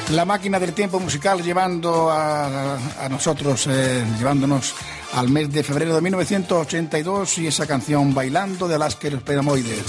La máquina del tiempo musical llevando a nosotros, llevándonos al mes de febrero de 1982 y esa canción Bailando de Alaska y los Peramoides.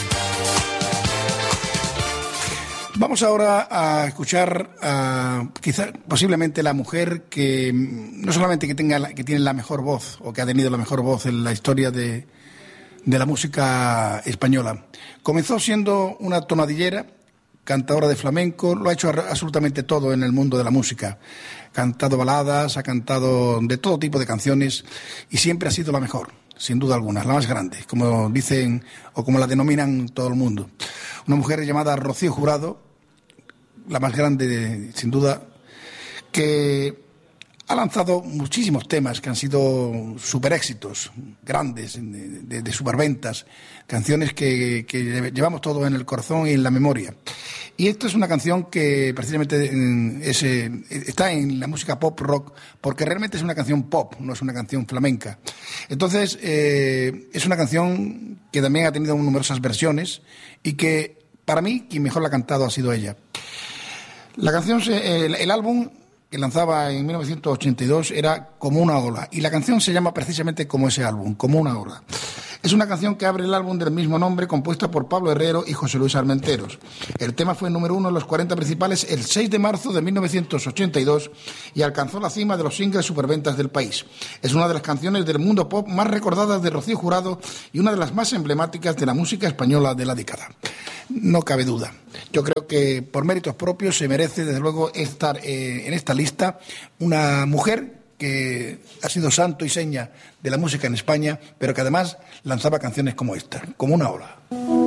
Vamos ahora a escuchar quizá posiblemente la mujer que no solamente que tiene la mejor voz o que ha tenido la mejor voz en la historia de la música española. Comenzó siendo una tonadillera, cantadora de flamenco, lo ha hecho absolutamente todo en el mundo de la música. Ha cantado baladas, ha cantado de todo tipo de canciones y siempre ha sido la mejor, sin duda alguna, la más grande, como dicen o como la denominan todo el mundo. Una mujer llamada Rocío Jurado, la más grande sin duda, que ha lanzado muchísimos temas que han sido super éxitos, grandes, de superventas, canciones que llevamos todos en el corazón y en la memoria. Y esta es una canción que precisamente está en la música pop rock, porque realmente es una canción pop, no es una canción flamenca. Entonces, es una canción que también ha tenido numerosas versiones y que, para mí, quien mejor la ha cantado ha sido ella. La canción, el álbum que lanzaba en 1982 era Como una ola, y la canción se llama precisamente como ese álbum, Como una ola. Es una canción que abre el álbum del mismo nombre, compuesta por Pablo Herrero y José Luis Armenteros. El tema fue número 1 en los 40 principales el 6 de marzo de 1982 y alcanzó la cima de los singles superventas del país. Es una de las canciones del mundo pop más recordadas de Rocío Jurado y una de las más emblemáticas de la música española de la década. No cabe duda. Yo creo que por méritos propios se merece, desde luego, estar en esta lista una mujer que ha sido santo y seña de la música en España, pero que además lanzaba canciones como esta, Como una ola.